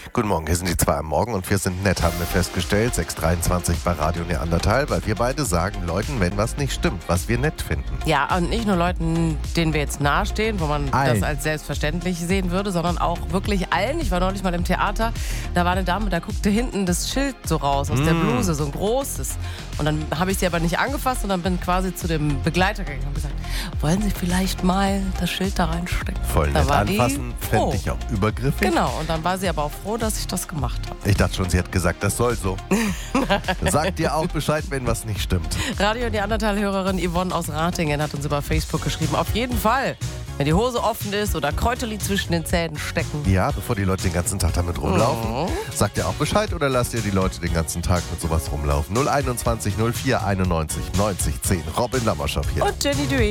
Guten Morgen, hier sind die 2 am Morgen und wir sind nett, haben wir festgestellt. 6:23 bei Radio Neandertal, weil wir beide sagen Leuten, wenn was nicht stimmt, was wir nett finden. Ja, und nicht nur Leuten, denen wir jetzt nahestehen, wo man Allen. das als selbstverständlich sehen würde, sondern auch wirklich allen. Ich war neulich mal im Theater, da war eine Dame, da guckte hinten das Schild so raus aus der Bluse, so ein großes. Und dann habe ich sie aber nicht angefasst und dann bin quasi zu dem Begleiter gegangen und gesagt, wollen Sie vielleicht mal das Schild da reinstecken? Voll Da nett war die anfassen, froh. fände ich auch übergriffig. Genau, und dann war sie aber auch froh, dass ich das gemacht habe. Ich dachte schon, sie hat gesagt, das soll so. Sagt dir auch Bescheid, wenn was nicht stimmt. Radio Neandertal-Hörerin Yvonne aus Ratingen hat uns über Facebook geschrieben, auf jeden Fall, wenn die Hose offen ist oder Kräuterli zwischen den Zähnen stecken. Ja, bevor die Leute den ganzen Tag damit rumlaufen. Sagt ihr auch Bescheid oder lasst ihr die Leute den ganzen Tag mit sowas rumlaufen? 021 04 91 90 10. Robin Lammerschop hier. Und Jenny Duet.